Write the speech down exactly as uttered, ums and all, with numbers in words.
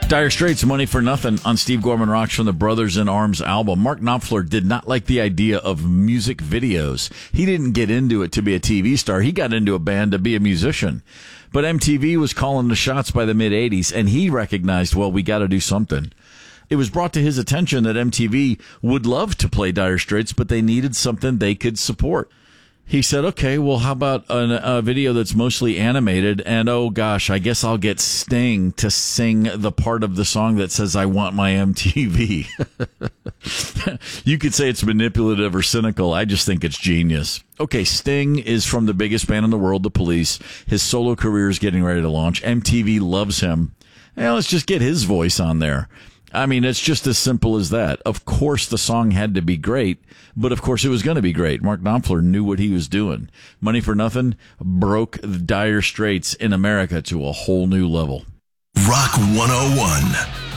Dire Straits, Money for Nothing on Steve Gorman Rocks from the Brothers in Arms album. Mark Knopfler did not like the idea of music videos. He didn't get into it to be a T V star. He got into a band to be a musician. But M T V was calling the shots by the mid-eighties, and he recognized, well, we got to do something. It was brought to his attention that M T V would love to play Dire Straits, but they needed something they could support. He said, okay, well, how about an, a video that's mostly animated? And, oh, gosh, I guess I'll get Sting to sing the part of the song that says, I want my M T V. You could say it's manipulative or cynical. I just think it's genius. Okay, Sting is from the biggest band in the world, The Police. His solo career is getting ready to launch. M T V loves him. Well, let's just get his voice on there. I mean, it's just as simple as that. Of course, the song had to be great, but of course it was going to be great. Mark Knopfler knew what he was doing. Money for Nothing broke the Dire Straits in America to a whole new level. Rock one oh one.